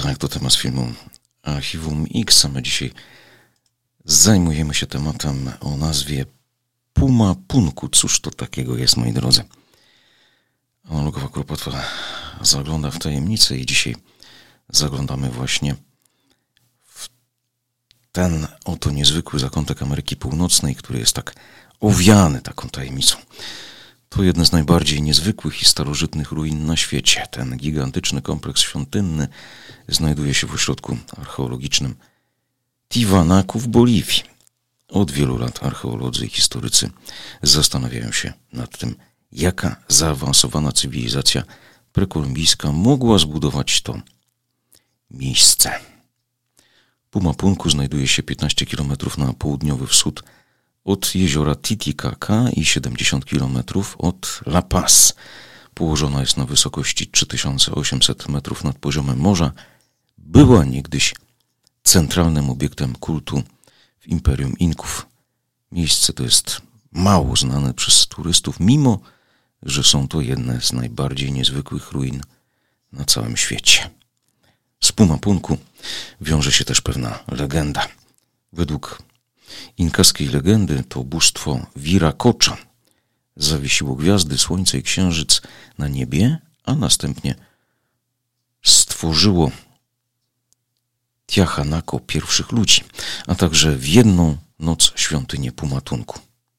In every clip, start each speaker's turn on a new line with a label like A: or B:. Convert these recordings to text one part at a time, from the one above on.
A: Tak, to temat z filmu Archiwum X, a my dzisiaj zajmujemy się tematem o nazwie Puma Punku. Cóż to takiego jest, moi drodzy? Analogowa Kropotwa zagląda w tajemnicę i dzisiaj zaglądamy właśnie w ten oto niezwykły zakątek Ameryki Północnej, który jest tak owiany taką tajemnicą. To jeden z najbardziej niezwykłych i starożytnych ruin na świecie. Ten gigantyczny kompleks świątynny znajduje się w ośrodku archeologicznym Tiwanaku w Boliwii. Od wielu lat archeolodzy i historycy zastanawiają się nad tym, jaka zaawansowana cywilizacja prekolumbijska mogła zbudować to miejsce. Puma Punku znajduje się 15 km na południowy wschód od jeziora Titicaca i 70 km od La Paz. Położona jest na wysokości 3800 metrów nad poziomem morza. Była niegdyś centralnym obiektem kultu w Imperium Inków. Miejsce to jest mało znane przez turystów, mimo że są to jedne z najbardziej niezwykłych ruin na całym świecie. Z Puma Punku wiąże się też pewna legenda. Według inkaskiej legendy to bóstwo Viracocha zawiesiło gwiazdy, słońce i księżyc na niebie, a następnie stworzyło Tiahuanaco pierwszych ludzi, a także w jedną noc świątynię Puma Punku.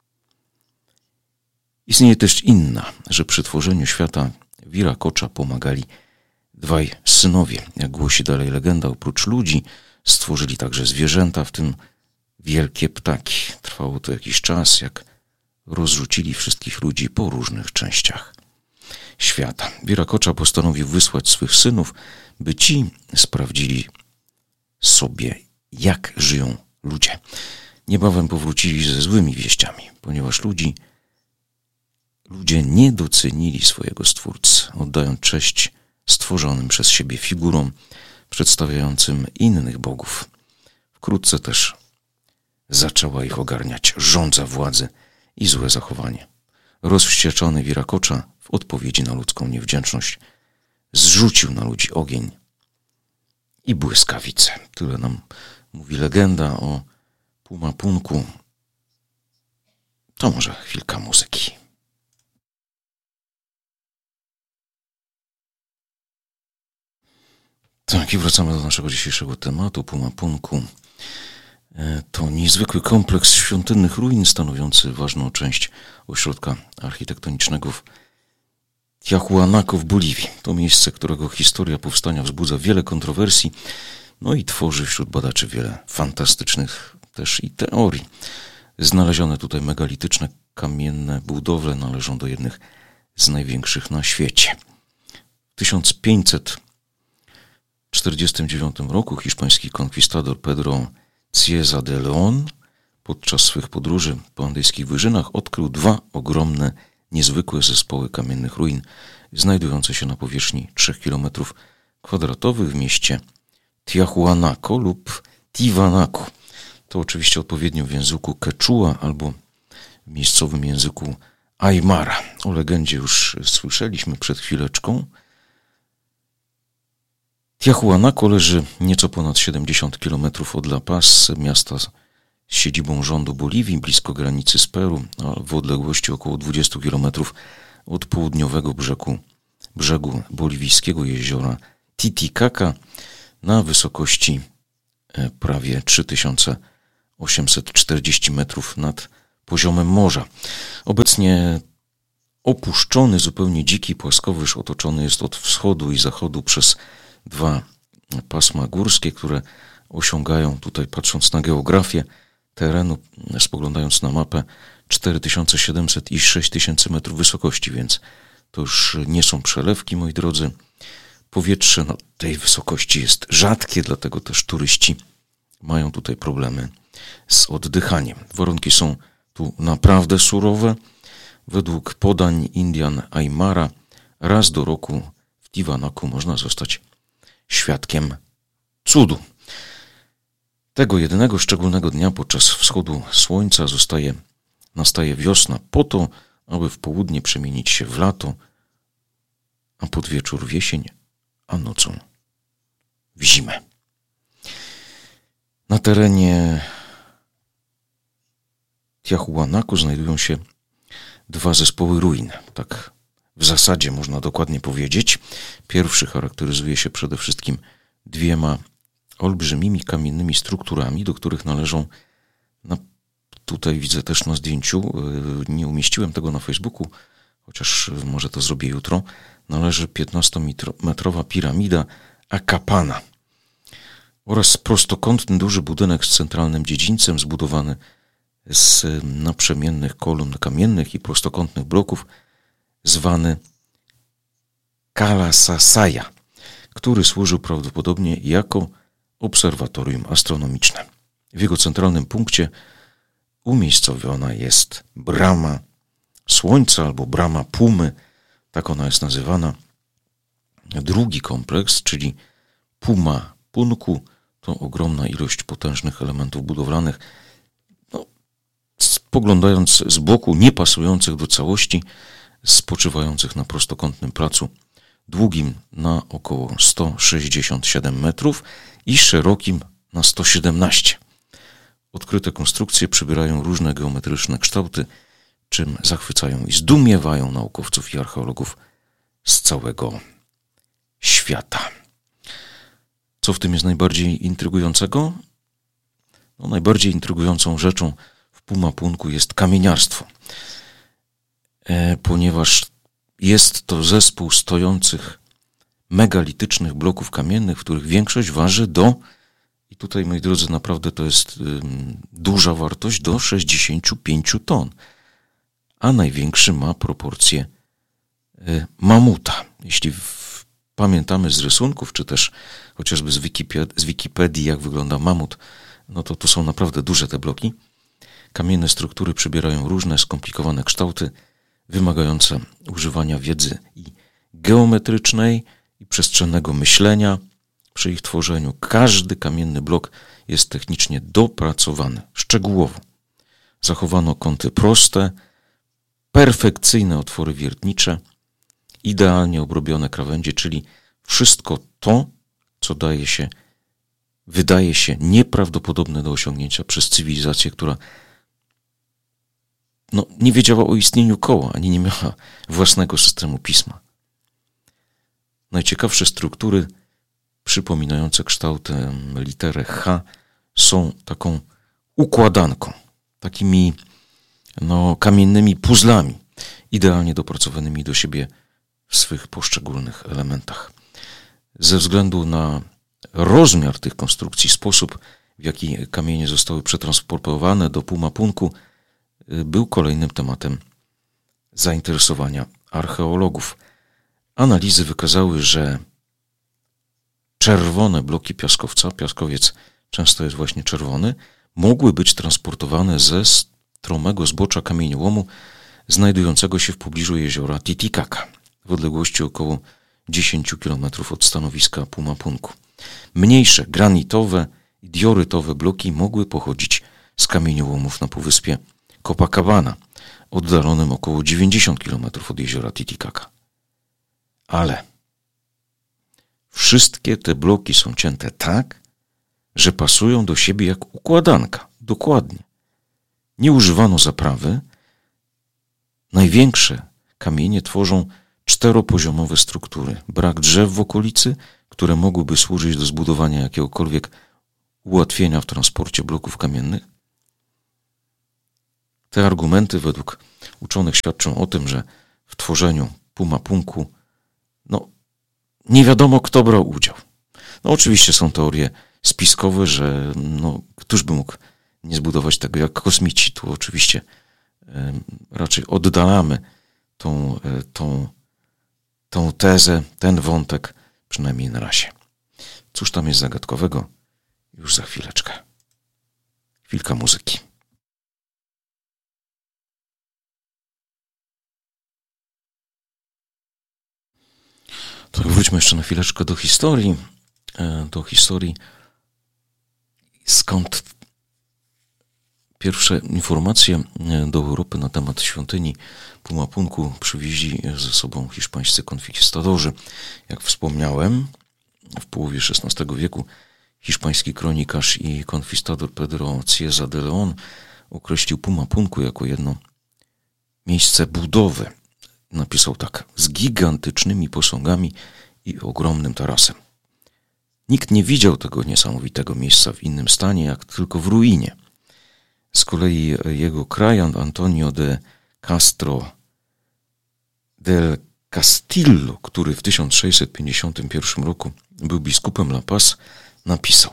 A: Istnieje też inna, że przy tworzeniu świata Viracocha pomagali dwaj synowie. Jak głosi dalej legenda, oprócz ludzi stworzyli także zwierzęta, w tym wielkie ptaki. Trwało to jakiś czas, jak rozrzucili wszystkich ludzi po różnych częściach świata. Viracocha postanowił wysłać swych synów, by ci sprawdzili sobie, jak żyją ludzie. Niebawem powrócili ze złymi wieściami, ponieważ ludzie nie docenili swojego Stwórcy, oddając cześć stworzonym przez siebie figurom przedstawiającym innych bogów. Wkrótce też zaczęła ich ogarniać żądza władzy i złe zachowanie. Rozwścieczony Viracocha w odpowiedzi na ludzką niewdzięczność zrzucił na ludzi ogień i błyskawice. Tyle nam mówi legenda o Puma Punku. To może chwilka muzyki. Tak, i wracamy do naszego dzisiejszego tematu. Puma Punku to niezwykły kompleks świątynnych ruin stanowiący ważną część ośrodka architektonicznego w Tiahuanaco w Boliwii. To miejsce, którego historia powstania wzbudza wiele kontrowersji, no i tworzy wśród badaczy wiele fantastycznych też i teorii. Znalezione tutaj megalityczne kamienne budowle należą do jednych z największych na świecie. W 1549 roku hiszpański konkwistador Pedro Cieza de León podczas swych podróży po andyjskich wyżynach odkrył dwa ogromne, niezwykłe zespoły kamiennych ruin znajdujące się na powierzchni 3 km² w mieście Tiahuanaco lub Tiwanaku. To oczywiście odpowiednio w języku quechua albo w miejscowym języku Aymara. O legendzie już słyszeliśmy przed chwileczką. Tiahuanaco leży nieco ponad 70 km od La Paz, miasta z siedzibą rządu Boliwii, blisko granicy z Peru, a w odległości około 20 km od południowego brzegu boliwijskiego jeziora Titicaca na wysokości prawie 3840 metrów nad poziomem morza. Obecnie opuszczony, zupełnie dziki płaskowyż otoczony jest od wschodu i zachodu przez dwa pasma górskie, które osiągają tutaj, patrząc na geografię terenu, spoglądając na mapę, 4700 i 6000 metrów wysokości, więc to już nie są przelewki, moi drodzy. Powietrze na tej wysokości jest rzadkie, dlatego też turyści mają tutaj problemy z oddychaniem. Warunki są tu naprawdę surowe. Według podań Indian Aymara raz do roku w Tiwanaku można zostać świadkiem cudu. Tego jednego szczególnego dnia podczas wschodu słońca nastaje wiosna po to, aby w południe przemienić się w lato, a pod wieczór w jesień, a nocą w zimę. Na terenie Tiahuanaco znajdują się dwa zespoły ruin. Tak w zasadzie można dokładnie powiedzieć. Pierwszy charakteryzuje się przede wszystkim dwiema olbrzymimi kamiennymi strukturami, do których należą, tutaj widzę też na zdjęciu, nie umieściłem tego na Facebooku, chociaż może to zrobię jutro, należy 15-metrowa piramida Akapana oraz prostokątny duży budynek z centralnym dziedzińcem zbudowany z naprzemiennych kolumn kamiennych i prostokątnych bloków zwany Kalasasaya, który służył prawdopodobnie jako obserwatorium astronomiczne. W jego centralnym punkcie umiejscowiona jest brama Słońca albo brama Pumy, tak ona jest nazywana. Drugi kompleks, czyli Puma Punku, to ogromna ilość potężnych elementów budowlanych, spoglądając z boku, niepasujących do całości, spoczywających na prostokątnym placu, długim na około 167 metrów i szerokim na 117. Odkryte konstrukcje przybierają różne geometryczne kształty, czym zachwycają i zdumiewają naukowców i archeologów z całego świata. Co w tym jest najbardziej intrygującego? Najbardziej intrygującą rzeczą w Puma Punku jest kamieniarstwo, ponieważ jest to zespół stojących megalitycznych bloków kamiennych, w których większość waży i tutaj, moi drodzy, naprawdę to jest duża wartość, do 65 ton, a największy ma proporcje mamuta. Jeśli pamiętamy z rysunków, czy też chociażby z Wikipedii, jak wygląda mamut, to są naprawdę duże te bloki. Kamienne struktury przybierają różne skomplikowane kształty, wymagające używania wiedzy i geometrycznej i przestrzennego myślenia przy ich tworzeniu. Każdy kamienny blok jest technicznie dopracowany, szczegółowo. Zachowano kąty proste, perfekcyjne otwory wiertnicze, idealnie obrobione krawędzie, czyli wszystko to, co wydaje się nieprawdopodobne do osiągnięcia przez cywilizację, która nie wiedziała o istnieniu koła, ani nie miała własnego systemu pisma. Najciekawsze struktury przypominające kształtem literę H są taką układanką, takimi kamiennymi puzzlami, idealnie dopracowanymi do siebie w swych poszczególnych elementach. Ze względu na rozmiar tych konstrukcji, sposób, w jaki kamienie zostały przetransportowane do Puma Punku, był kolejnym tematem zainteresowania archeologów. Analizy wykazały, że czerwone bloki piaskowca, piaskowiec często jest właśnie czerwony, mogły być transportowane ze stromego zbocza kamieniołomu znajdującego się w pobliżu jeziora Titicaca, w odległości około 10 km od stanowiska Puma Punku. Mniejsze, granitowe i diorytowe bloki mogły pochodzić z kamieniołomów na półwyspie Copacabana, oddalonym około 90 km od jeziora Titicaca. Ale wszystkie te bloki są cięte tak, że pasują do siebie jak układanka. Dokładnie. Nie używano zaprawy. Największe kamienie tworzą czteropoziomowe struktury. Brak drzew w okolicy, które mogłyby służyć do zbudowania jakiegokolwiek ułatwienia w transporcie bloków kamiennych. Te argumenty według uczonych świadczą o tym, że w tworzeniu Puma Punku nie wiadomo, kto brał udział. Oczywiście są teorie spiskowe, że któż by mógł nie zbudować tego jak kosmici. Tu oczywiście raczej oddalamy tą tezę, ten wątek, przynajmniej na razie. Cóż tam jest zagadkowego? Już za chwileczkę. Chwilka muzyki. To wróćmy jeszcze na chwileczkę do historii, skąd pierwsze informacje do Europy na temat świątyni Puma Punku przywieźli ze sobą hiszpańscy konkwistadorzy. Jak wspomniałem, w połowie XVI wieku hiszpański kronikarz i konkwistador Pedro Cieza de León określił Pumapunku jako jedno miejsce budowy. Napisał tak: z gigantycznymi posągami i ogromnym tarasem. Nikt nie widział tego niesamowitego miejsca w innym stanie, jak tylko w ruinie. Z kolei jego krajan Antonio de Castro del Castillo, który w 1651 roku był biskupem La Paz, napisał: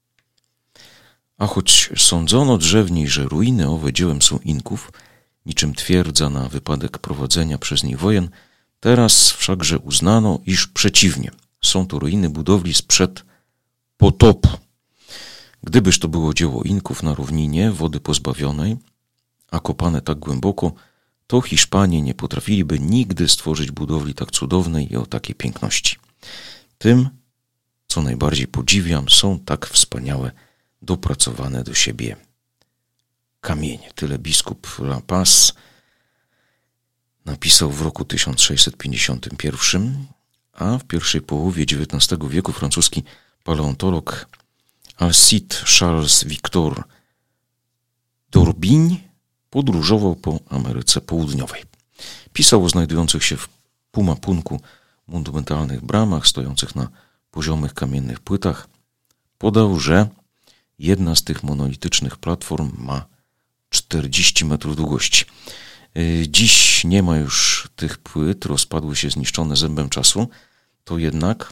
A: a choć sądzono drzewniej, że ruiny owe dziełem są Inków, niczym twierdza na wypadek prowadzenia przez nich wojen, teraz wszakże uznano, iż przeciwnie, są to ruiny budowli sprzed potopu. Gdybyż to było dzieło Inków na równinie, wody pozbawionej, a kopane tak głęboko, to Hiszpanie nie potrafiliby nigdy stworzyć budowli tak cudownej i o takiej piękności. Tym, co najbardziej podziwiam, są tak wspaniałe, dopracowane do siebie kamienie. Tyle biskup La Paz napisał w roku 1651, a w pierwszej połowie XIX wieku francuski paleontolog Alcide Charles Victor d'Orbigny podróżował po Ameryce Południowej. Pisał o znajdujących się w Pumapunku monumentalnych bramach stojących na poziomych kamiennych płytach. Podał, że jedna z tych monolitycznych platform ma 40 metrów długości. Dziś nie ma już tych płyt, rozpadły się zniszczone zębem czasu. To jednak,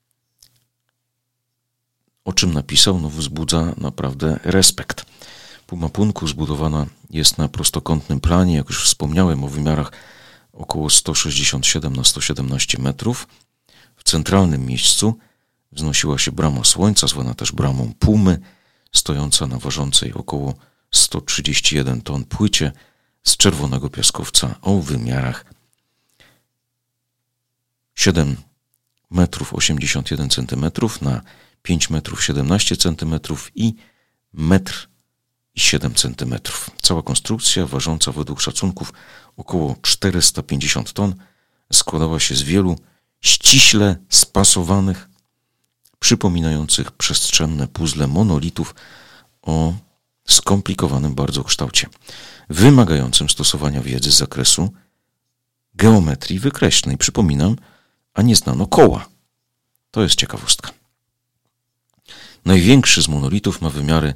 A: o czym napisał, wzbudza naprawdę respekt. Pumapunku zbudowana jest na prostokątnym planie, jak już wspomniałem, o wymiarach około 167 na 117 metrów. W centralnym miejscu wznosiła się brama Słońca, zwana też bramą Pumy, stojąca na ważącej około 131 ton płycie z czerwonego piaskowca o wymiarach 7 metrów 81 centymetrów na 5 metrów 17 centymetrów i 1,7 centymetrów. Cała konstrukcja, ważąca według szacunków około 450 ton, składała się z wielu ściśle spasowanych, przypominających przestrzenne puzzle monolitów o skomplikowanym bardzo kształcie, wymagającym stosowania wiedzy z zakresu geometrii wykreślnej. Przypominam, a nie znano koła. To jest ciekawostka. Największy z monolitów ma wymiary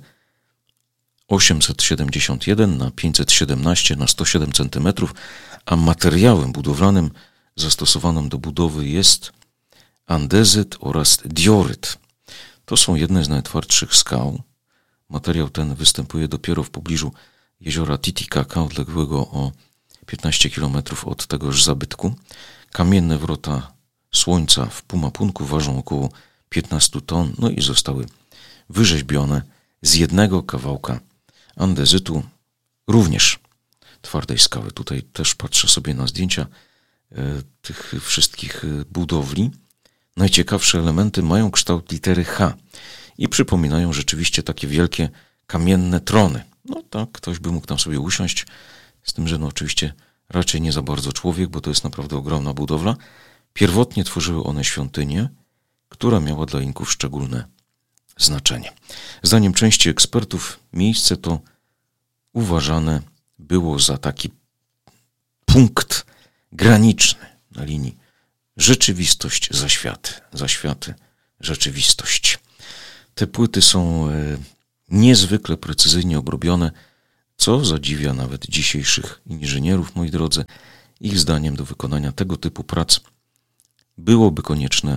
A: 871 na 517 na 107 cm, a materiałem budowlanym zastosowanym do budowy jest andezyt oraz dioryt. To są jedne z najtwardszych skał. Materiał ten występuje dopiero w pobliżu jeziora Titicaca, odległego o 15 km od tegoż zabytku. Kamienne wrota Słońca w Pumapunku ważą około 15 ton, i zostały wyrzeźbione z jednego kawałka andezytu, również twardej skały. Tutaj też patrzę sobie na zdjęcia tych wszystkich budowli. Najciekawsze elementy mają kształt litery H i przypominają rzeczywiście takie wielkie kamienne trony. Tak, ktoś by mógł tam sobie usiąść, z tym, że oczywiście raczej nie za bardzo człowiek, bo to jest naprawdę ogromna budowla. Pierwotnie tworzyły one świątynię, która miała dla Inków szczególne znaczenie. Zdaniem części ekspertów miejsce to uważane było za taki punkt graniczny na linii rzeczywistość, zaświaty, rzeczywistość. Te płyty są niezwykle precyzyjnie obrobione, co zadziwia nawet dzisiejszych inżynierów, moi drodzy. Ich zdaniem do wykonania tego typu prac byłoby konieczne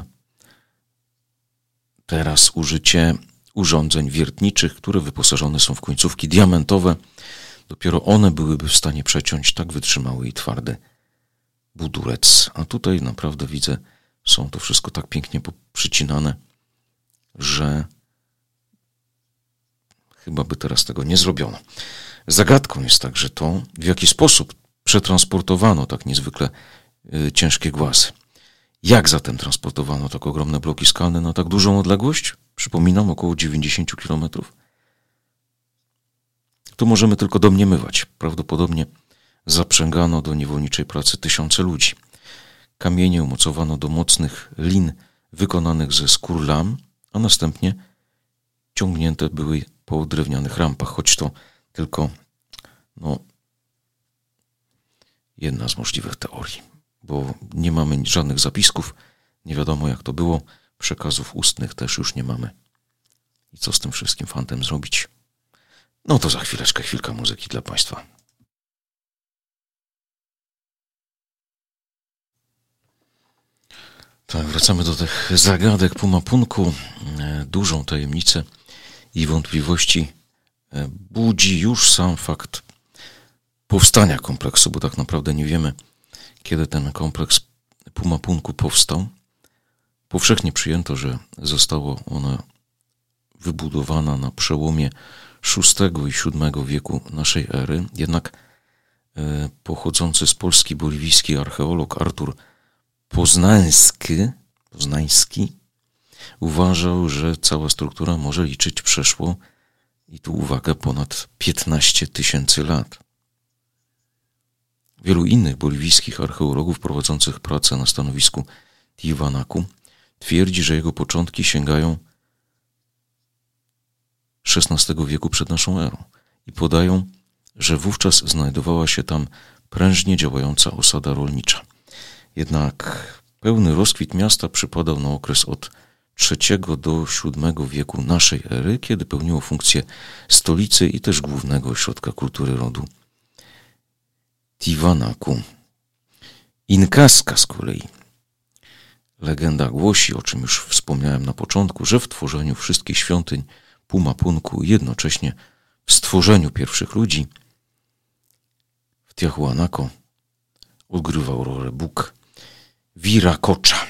A: teraz użycie urządzeń wiertniczych, które wyposażone są w końcówki diamentowe. Dopiero one byłyby w stanie przeciąć tak wytrzymały i twardy budulec. A tutaj naprawdę widzę, są to wszystko tak pięknie przycinane, że chyba by teraz tego nie zrobiono. Zagadką jest także to, w jaki sposób przetransportowano tak niezwykle ciężkie głazy. Jak zatem transportowano tak ogromne bloki skalne na tak dużą odległość? Przypominam, około 90 km. Tu możemy tylko domniemywać. Prawdopodobnie zaprzęgano do niewolniczej pracy tysiące ludzi. Kamienie umocowano do mocnych lin wykonanych ze skór lam, a następnie ciągnięte były po drewnianych rampach, choć to tylko jedna z możliwych teorii, bo nie mamy żadnych zapisków, nie wiadomo jak to było, przekazów ustnych też już nie mamy. I co z tym wszystkim fantem zrobić? No to za chwileczkę, chwilka muzyki dla Państwa. Tak, wracamy do tych zagadek Pumapunku. Dużą tajemnicę i wątpliwości budzi już sam fakt powstania kompleksu, bo tak naprawdę nie wiemy, kiedy ten kompleks Pumapunku powstał. Powszechnie przyjęto, że została ona wybudowana na przełomie VI i VII wieku naszej ery, jednak pochodzący z Polski boliwijski archeolog Artur Poznański uważał, że cała struktura może liczyć przeszło, i tu uwaga, ponad 15 000 lat. Wielu innych boliwijskich archeologów prowadzących pracę na stanowisku Tiwanaku twierdzi, że jego początki sięgają XVI wieku przed naszą erą i podają, że wówczas znajdowała się tam prężnie działająca osada rolnicza. Jednak pełny rozkwit miasta przypadał na okres od III do VII wieku naszej ery, kiedy pełniło funkcję stolicy i też głównego ośrodka kultury rodu Tiwanaku. Inkaska z kolei. Legenda głosi, o czym już wspomniałem na początku, że w tworzeniu wszystkich świątyń Pumapunku i jednocześnie w stworzeniu pierwszych ludzi w Tiahuanaco odgrywał rolę Bóg Wiracocza.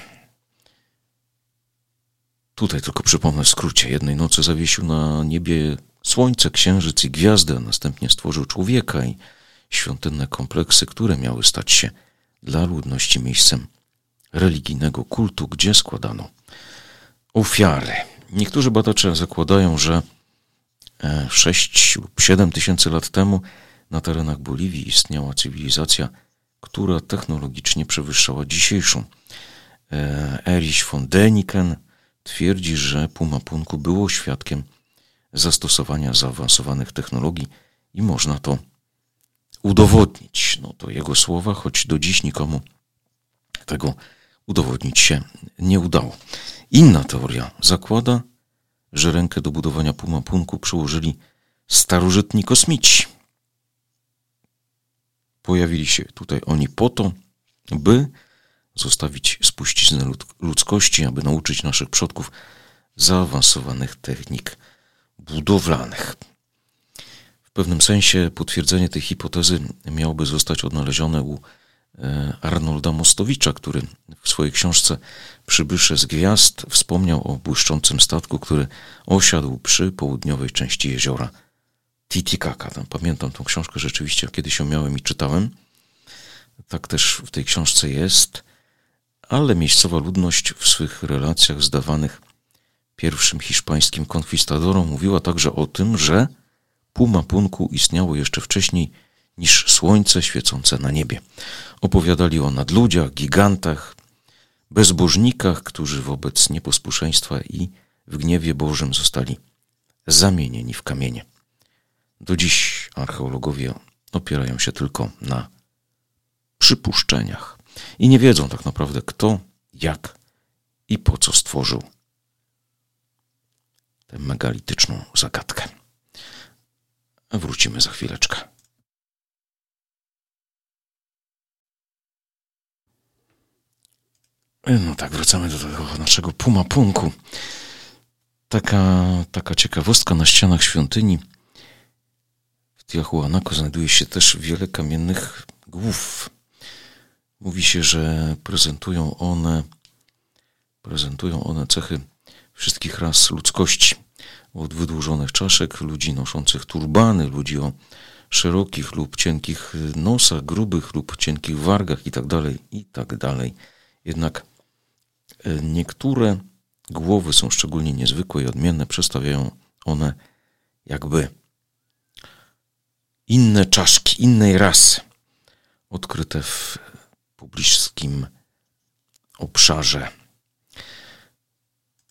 A: Tutaj tylko przypomnę w skrócie. Jednej nocy zawiesił na niebie słońce, księżyc i gwiazdy, a następnie stworzył człowieka i świątynne kompleksy, które miały stać się dla ludności miejscem religijnego kultu, gdzie składano ofiary. Niektórzy badacze zakładają, że 6 lub 7 tysięcy lat temu na terenach Boliwii istniała cywilizacja, która technologicznie przewyższała dzisiejszą. Erich von Däniken twierdzi, że Pumapunku było świadkiem zastosowania zaawansowanych technologii i można to udowodnić. No to jego słowa, choć do dziś nikomu tego udowodnić się nie udało. Inna teoria zakłada, że rękę do budowania Pumapunku przyłożyli starożytni kosmici. Pojawili się tutaj oni po to, by zostawić spuściznę ludzkości, aby nauczyć naszych przodków zaawansowanych technik budowlanych. W pewnym sensie potwierdzenie tej hipotezy miałoby zostać odnalezione u Arnolda Mostowicza, który w swojej książce Przybysze z gwiazd wspomniał o błyszczącym statku, który osiadł przy południowej części jeziora Titicaca. Pamiętam tą książkę, rzeczywiście kiedyś ją miałem i czytałem. Tak też w tej książce jest, ale miejscowa ludność w swych relacjach zdawanych pierwszym hiszpańskim konkwistadorom mówiła także o tym, że Pumapunku istniało jeszcze wcześniej niż słońce świecące na niebie. Opowiadali o nadludziach, gigantach, bezbożnikach, którzy wobec nieposłuszeństwa i w gniewie Bożym zostali zamienieni w kamienie. Do dziś archeologowie opierają się tylko na przypuszczeniach i nie wiedzą tak naprawdę kto, jak i po co stworzył tę megalityczną zagadkę. Wrócimy za chwileczkę. No tak, wracamy do tego naszego Pumapunku. Taka ciekawostka, na ścianach świątyni w Tiahuanaco znajduje się też wiele kamiennych głów. Mówi się, że prezentują one cechy wszystkich ras ludzkości. Od wydłużonych czaszek, ludzi noszących turbany, ludzi o szerokich lub cienkich nosach, grubych lub cienkich wargach itd., itd. Jednak niektóre głowy są szczególnie niezwykłe i odmienne, przedstawiają one jakby inne czaszki, innej rasy, odkryte w pobliskim obszarze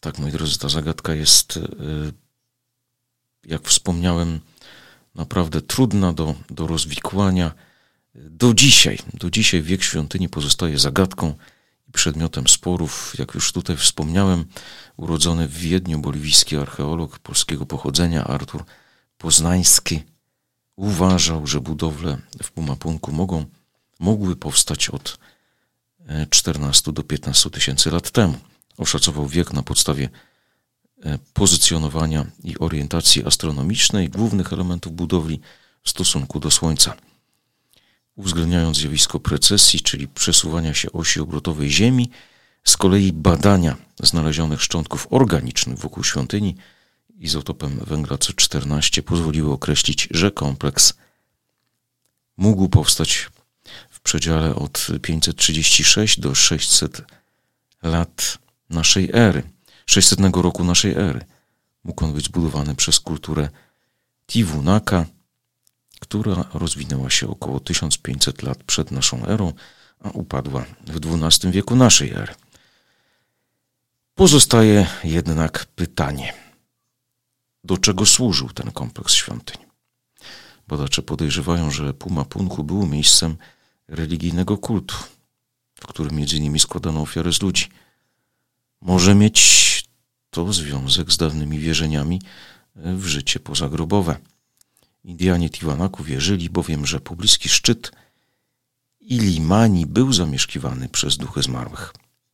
A: Tak, moi drodzy, ta zagadka jest, jak wspomniałem, naprawdę trudna do rozwikłania. Do dzisiaj wiek świątyni pozostaje zagadką i przedmiotem sporów. Jak już tutaj wspomniałem, urodzony w Wiedniu boliwijski archeolog polskiego pochodzenia Artur Poznański uważał, że budowle w Pumapunku mogły powstać od 14 do 15 tysięcy lat temu. Oszacował wiek na podstawie pozycjonowania i orientacji astronomicznej głównych elementów budowli w stosunku do Słońca. Uwzględniając zjawisko precesji, czyli przesuwania się osi obrotowej Ziemi, z kolei badania znalezionych szczątków organicznych wokół świątyni izotopem węgla C14 pozwoliły określić, że kompleks mógł powstać w przedziale od 536 do 600 lat naszej ery. 600 roku naszej ery. Mógł on być zbudowany przez kulturę Tiwunaka, która rozwinęła się około 1500 lat przed naszą erą, a upadła w XII wieku naszej ery. Pozostaje jednak pytanie, do czego służył ten kompleks świątyń? Badacze podejrzewają, że Pumapunku był miejscem religijnego kultu, w którym m.in. składano ofiary z ludzi. Może mieć to związek z dawnymi wierzeniami w życie pozagrobowe. Indianie Tiwanaku wierzyli bowiem, że pobliski szczyt Ilimani był zamieszkiwany przez duchy zmarłych.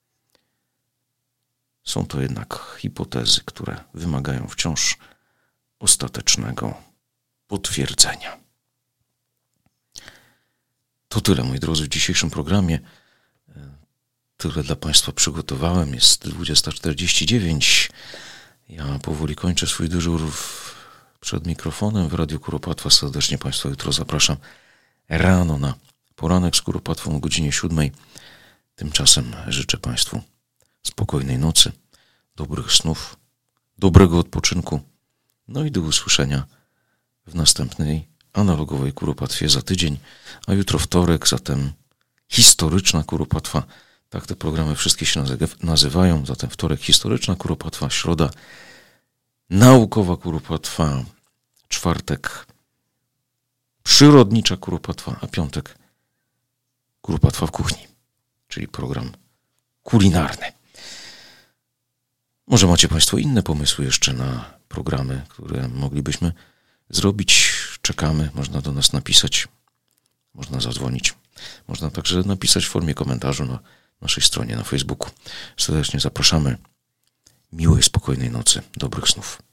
A: Są to jednak hipotezy, które wymagają wciąż ostatecznego potwierdzenia. To tyle, moi drodzy, w dzisiejszym programie. Tyle dla Państwa przygotowałem. Jest 20:49. Ja powoli kończę swój dyżur przed mikrofonem w Radiu Kuropatwa. Serdecznie Państwa jutro zapraszam rano na poranek z Kuropatwą o godzinie 7. Tymczasem życzę Państwu spokojnej nocy, dobrych snów, dobrego odpoczynku, no i do usłyszenia w następnej analogowej Kuropatwie za tydzień, a jutro wtorek, zatem historyczna Kuropatwa. Tak te programy wszystkie się nazywają. Zatem wtorek historyczna Kuropatwa, środa naukowa Kuropatwa, czwartek przyrodnicza Kuropatwa, a piątek Kuropatwa w kuchni, czyli program kulinarny. Może macie Państwo inne pomysły jeszcze na programy, które moglibyśmy zrobić. Czekamy, można do nas napisać, można zadzwonić, można także napisać w formie komentarzu na naszej stronie na Facebooku. Serdecznie zapraszamy. Miłej, spokojnej nocy, dobrych snów.